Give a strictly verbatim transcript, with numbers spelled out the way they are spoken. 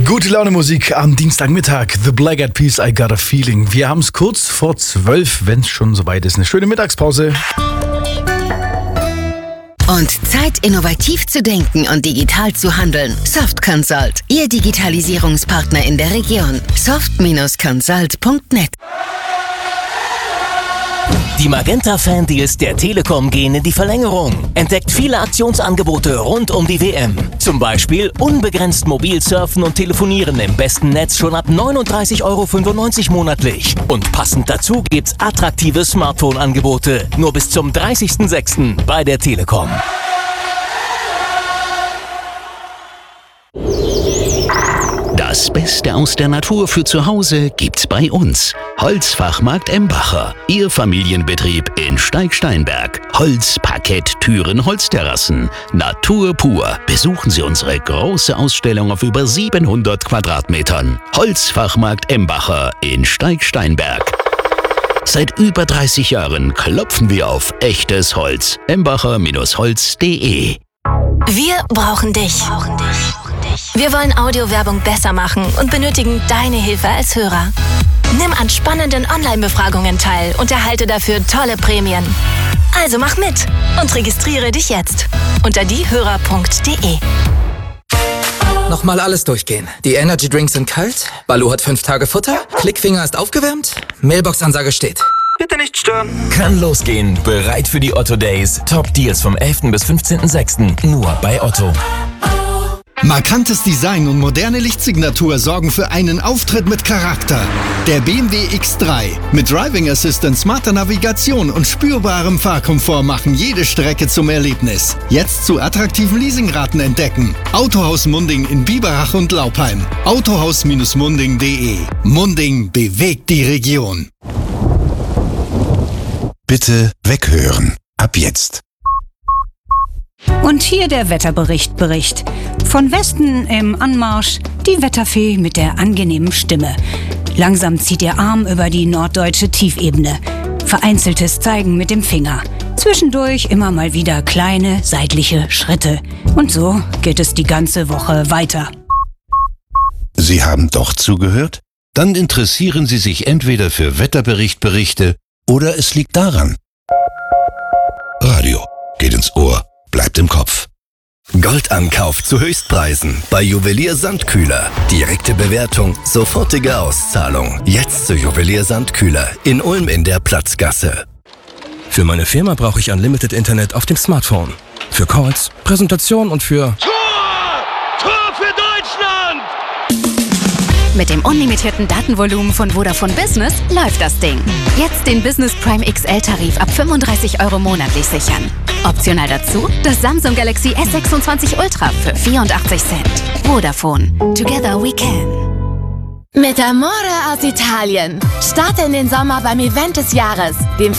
Gute Laune Musik am Dienstagmittag. The Black Eyed Peas, I Got a Feeling. Wir haben es kurz vor zwölf, wenn es schon soweit ist. Eine schöne Mittagspause. Und Zeit, innovativ zu denken und digital zu handeln. Soft Consult, Ihr Digitalisierungspartner in der Region. soft Consult punkt net. Die Magenta-Fan-Deals der Telekom gehen in die Verlängerung. Entdeckt viele Aktionsangebote rund um die W M. Zum Beispiel unbegrenzt mobil surfen und telefonieren im besten Netz schon ab neununddreißig Euro fünfundneunzig monatlich. Und passend dazu gibt's attraktive Smartphone-Angebote. Nur bis zum dreißigsten sechsten bei der Telekom. Das Beste aus der Natur für zu Hause gibt's bei uns. Holzfachmarkt Embacher. Ihr Familienbetrieb in Steig-Steinberg. Holz, Parkett, Türen, Holzterrassen. Natur pur. Besuchen Sie unsere große Ausstellung auf über siebenhundert Quadratmetern. Holzfachmarkt Embacher in Steig-Steinberg. Seit über dreißig Jahren klopfen wir auf echtes Holz. embacher Bindestrich holz punkt de. Wir brauchen dich. Wir wollen Audiowerbung besser machen und benötigen deine Hilfe als Hörer. Nimm an spannenden Online-Befragungen teil und erhalte dafür tolle Prämien. Also mach mit und registriere dich jetzt unter diehörer punkt de. Nochmal alles durchgehen. Die Energy Drinks sind kalt, Balu hat fünf Tage Futter, Klickfinger ist aufgewärmt, Mailbox-Ansage steht. Bitte nicht stören. Kann losgehen. Bereit für die Otto Days. Top Deals vom elften bis fünfzehnten sechsten Nur bei Otto. Markantes Design und moderne Lichtsignatur sorgen für einen Auftritt mit Charakter. Der B M W X drei mit Driving Assistant, smarter Navigation und spürbarem Fahrkomfort machen jede Strecke zum Erlebnis. Jetzt zu attraktiven Leasingraten entdecken. Autohaus Munding in Biberach und Laupheim. autohaus Bindestrich munding punkt de. Munding bewegt die Region. Bitte weghören. Ab jetzt. Und hier der Wetterbericht Bericht. Von Westen im Anmarsch die Wetterfee mit der angenehmen Stimme. Langsam zieht ihr Arm über die norddeutsche Tiefebene. Vereinzeltes Zeigen mit dem Finger. Zwischendurch immer mal wieder kleine seitliche Schritte. Und so geht es die ganze Woche weiter. Sie haben doch zugehört? Dann interessieren Sie sich entweder für Wetterberichtberichte oder es liegt daran. Radio geht ins Ohr, bleibt im Kopf. Goldankauf zu Höchstpreisen bei Juwelier Sandkühler. Direkte Bewertung, sofortige Auszahlung. Jetzt zu Juwelier Sandkühler in Ulm in der Platzgasse. Für meine Firma brauche ich Unlimited Internet auf dem Smartphone. Für Calls, Präsentation und für... Tor! Tor für Deutschland! Mit dem unlimitierten Datenvolumen von Vodafone Business läuft das Ding. Jetzt den Business Prime X L-Tarif ab fünfunddreißig Euro monatlich sichern. Optional dazu das Samsung Galaxy S sechsundzwanzig Ultra für vierundachtzig Cent. Vodafone. Together we can. Mit Amore aus Italien. Starte in den Sommer beim Event des Jahres, dem